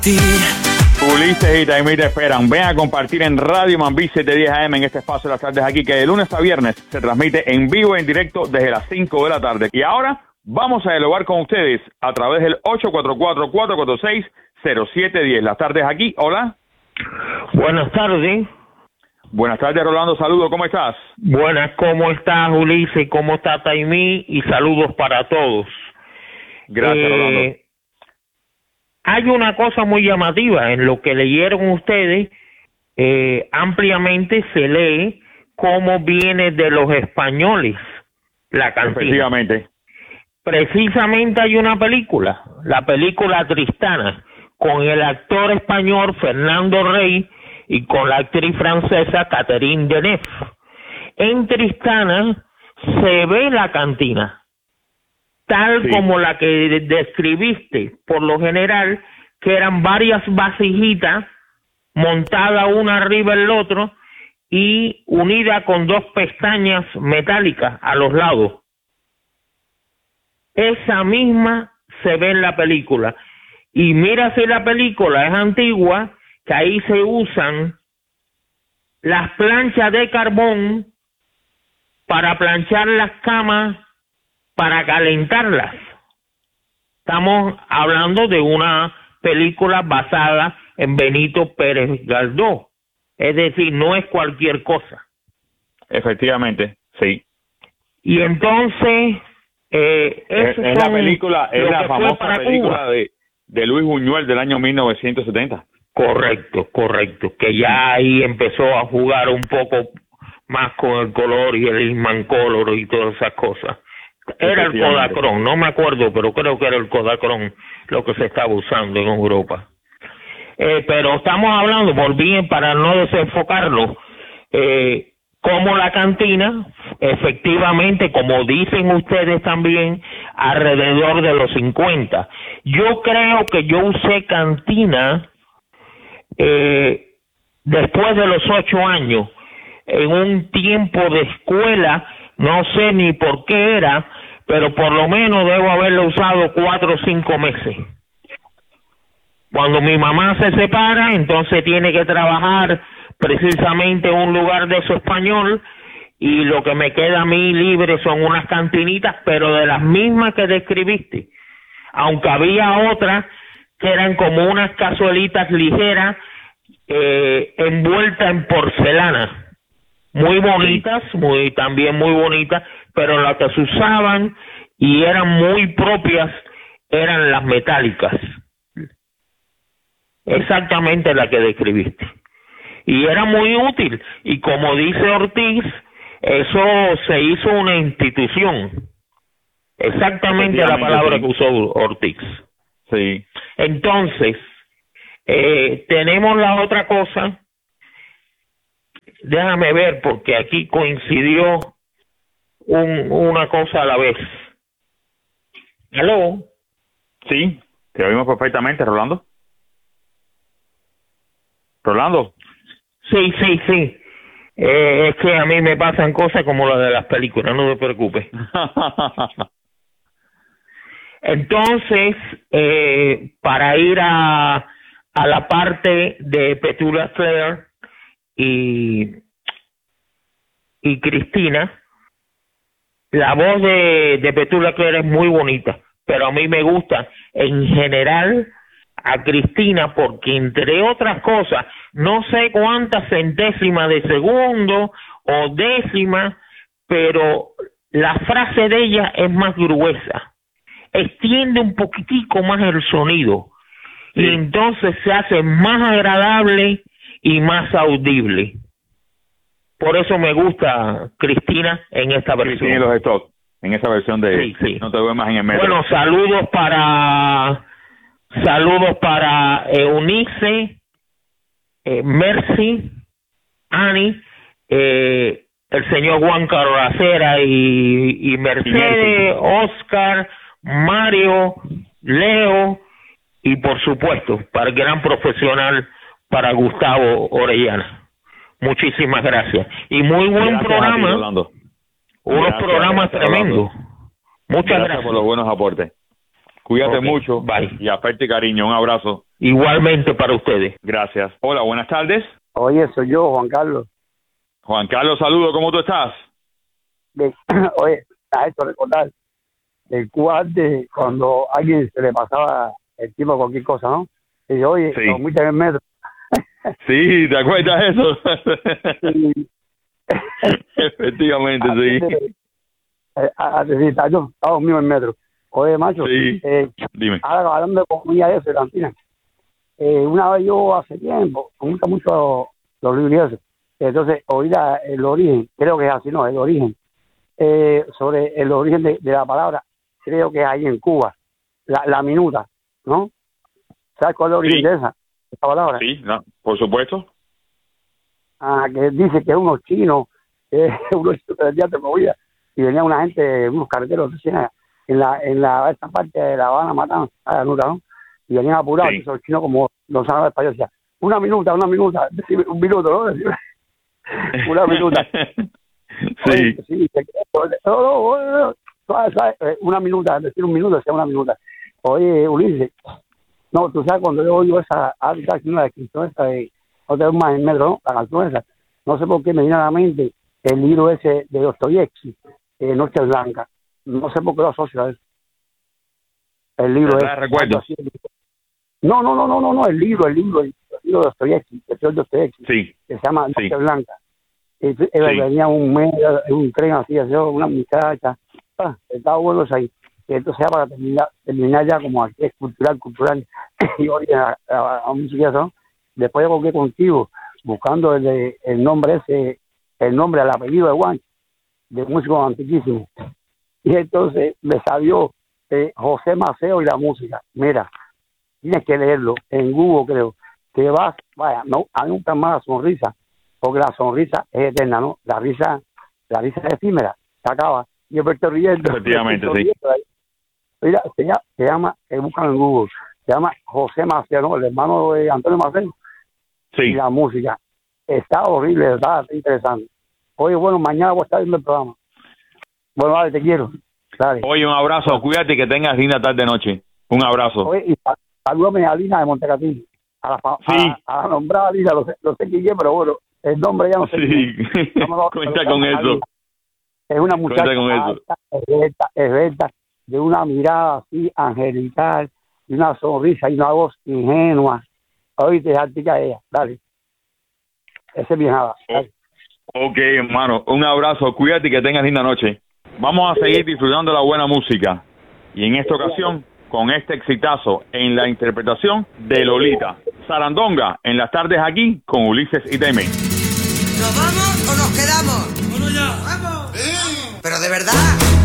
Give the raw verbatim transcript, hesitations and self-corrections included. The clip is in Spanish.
Ulises y Taimí te esperan. Ven a compartir en Radio Mambí siete diez A M en este espacio de las tardes aquí, que de lunes a viernes se transmite en vivo e en directo desde las cinco de la tarde. Y ahora vamos a dialogar con ustedes a través del ocho cuatro cuatro, cuatro cuatro seis, cero siete uno cero. Las tardes aquí. Hola. Buenas tardes. Buenas tardes, Rolando. Saludos. ¿Cómo estás? Buenas. ¿Cómo estás, Ulises? ¿Cómo está Taimí? Y saludos para todos. Gracias, eh, Rolando. Hay una cosa muy llamativa en lo que leyeron ustedes. Eh, ampliamente se lee cómo viene de los españoles la cantina. Efectivamente. Precisamente hay una película, la película Tristana, con el actor español Fernando Rey y con la actriz francesa Catherine Deneuve. En Tristana se ve la cantina, tal sí. como la que describiste, por lo general, que eran varias vasijitas montadas una arriba del otro y unida con dos pestañas metálicas a los lados. Esa misma se ve en la película. Y mira si la película es antigua, que ahí se usan las planchas de carbón para planchar las camas, para calentarlas. Estamos hablando de una película basada en Benito Pérez Galdós. Es decir, no es cualquier cosa. Efectivamente, sí. Y entonces... Eh, es, es la película, es la famosa película de, de Luis Buñuel del año mil novecientos setenta. Correcto, correcto, que ya ahí empezó a jugar un poco más con el color y el Inmancolor y todas esas cosas. Era el Kodachrome, no me acuerdo, pero creo que era el Kodachrome lo que se estaba usando en Europa. Eh, pero estamos hablando, por bien, para no desenfocarlo, eh, como la cantina, efectivamente, como dicen ustedes también, alrededor de los cincuenta. Yo creo que yo usé cantina eh, después de los ocho años, en un tiempo de escuela, no sé ni por qué era, pero por lo menos debo haberlo usado cuatro o cinco meses. Cuando mi mamá se separa, entonces tiene que trabajar precisamente en un lugar de eso español, y lo que me queda a mí libre son unas cantinitas, pero de las mismas que describiste, aunque había otras que eran como unas cazuelitas ligeras eh, envueltas en porcelana, muy bonitas, muy también muy bonitas, pero las que se usaban y eran muy propias eran las metálicas, exactamente la que describiste. Y era muy útil, y como dice Ortiz, eso se hizo una institución. Exactamente la palabra sí. que usó Ortiz. Sí. Entonces, eh, tenemos la otra cosa. Déjame ver, porque aquí coincidió un, una cosa a la vez. ¿Aló? Sí, te oímos perfectamente, Rolando. Rolando. Sí, sí, sí. Eh, es que a mí me pasan cosas como las de las películas, no te preocupes. Entonces, eh, para ir a, a la parte de Petula Clark y, y Cristina, la voz de, de Petula Clark es muy bonita, pero a mí me gusta en general a Cristina porque, entre otras cosas, no sé cuántas centésimas de segundo o décimas, pero la frase de ella es más gruesa, extiende un poquitico más el sonido, sí. Y entonces se hace más agradable y más audible. Por eso me gusta Cristina en esta versión. Tiene los stocks, en esa versión de sí, sí. No te veo más en el metro. Bueno, saludos para saludos para Eunice, eh, Mercy, Ani, eh, el señor Juan Carracera y, y Mercedes, Oscar, Mario, Leo y por supuesto para el gran profesional, para Gustavo Orellana. Muchísimas gracias. Y muy buen gracias programa. A ti, Rolando. Unos gracias, programas gracias, tremendos. Rolando. Muchas gracias. Gracias por los buenos aportes. Cuídate Okay. mucho. Bye. Y afecto y cariño. Un abrazo. Igualmente para ustedes. Gracias. Hola, buenas tardes. Oye, soy yo, Juan Carlos. Juan Carlos, saludo. ¿Cómo tú estás? De, oye, me has hecho recordar el Cuba antes, cuando a alguien se le pasaba el tipo cualquier cosa, ¿no? Y yo, oye, Sí. lo viste en el metro. Sí, ¿te acuerdas de eso? Y- Efectivamente, antes sí. de- eh, antes de estar yo, estaba mío en el metro. Oye, macho, Sí. eh, Dime. ahora hablando de comida de eso, de cantina. Eh, una vez yo hace tiempo, me gusta mucho los libros y eso. Entonces, oí la- el origen, creo que es así, ¿no? El origen. Eh, sobre el origen de, de la palabra, creo que es ahí en Cuba. La, la minuta, ¿no? ¿Sabes cuál es el origen Sí. de esa, de esa palabra? Sí, no, por supuesto. Ah, que dice que unos chinos, eh, unos chinos que vendían movida y venía una gente, unos carreteros recién en la, en la, esta parte de La Habana matando a la nuca, ¿no? Y venían apurados, Sí. y esos chinos como no saben español, decían, una minuta, una minuta, decime, un minuto, ¿no? Decime, una minuta. Sí. Oye, sí, se- no, no, no, no, suave, suave, eh, una minuta, decir un minuto, sea una minuta. Oye, Ulises, no, tú sabes, cuando yo oigo esa, ahorita haciendo la descripción esa de, no te más en metro, ¿no? La canción esa, no sé por qué me viene a la mente el libro ese de Dostoyevsky, eh, Noche Blanca. No sé por qué lo asocio a eso. El libro ¿Te es. trae recuerdos? No, no, no, no, no, no, el libro, el libro, el libro de Dostoyevsky, el señor Dostoyevsky, Sí. que se llama Noche Sí. Blanca. Y, y, Sí. venía un medio, un tren así, así, una muchacha, ah, estaba bueno eso ahí. Y entonces ya para terminar, terminar ya como aquí es cultural, cultural, y oye, a, a, a un chiquillo, ¿no? Después yo volví contigo, buscando el, de- el nombre ese, el nombre, el apellido de Juan, de músico antiquísimo. Y entonces me salió eh, José Maceo y la música. Mira, tienes que leerlo en Google, creo. Que vas, vaya, no, a mí me gusta más la sonrisa, porque la sonrisa es eterna, ¿no? La risa, la risa es efímera, se acaba. Y yo me estoy riendo. Efectivamente, me estoy sí. riendo ahí. Mira, se llama, se llama, eh, búscalo en Google, se llama José Maceo, ¿no? El hermano de Antonio Maceo. Sí. Y la música. Está horrible, está interesante. Oye, bueno, mañana voy a estar viendo el programa. Bueno, vale, te quiero. Dale. Oye, un abrazo. Cuídate y que tengas linda tarde noche. Un abrazo. Oye, y sal- salúdame a Lina de Montecatillo. A la, fa- Sí. a, a la nombrada Lina, lo sé, lo sé quién es, pero bueno, el nombre ya no sé quién es. Sí. No me lo- Cuenta pero con llama eso. Lina. Es una muchacha Cuenta con eso. alta, esbelta, esbelta, de una mirada así angelical, y una sonrisa y una voz ingenua. Oíste, artica ella, dale. Ese es mi java, dale. Ok, hermano. Un abrazo. Cuídate y que tengas linda noche. Vamos a seguir disfrutando la buena música. Y en esta ocasión, con este exitazo en la interpretación de Lolita. Sarandonga en las tardes aquí con Ulises y Demi. ¿Nos vamos o nos quedamos? ¡Bueno ya! ¡Vamos! ¡Sí! Pero de verdad.